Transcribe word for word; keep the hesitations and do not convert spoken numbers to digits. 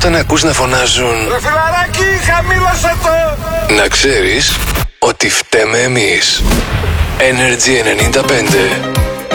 όταν ακούς να φωνάζουν ρε φιλαράκι, χαμήλωσε το! Να ξέρεις ότι φταίμε εμείς. Energy ενενήντα πέντε.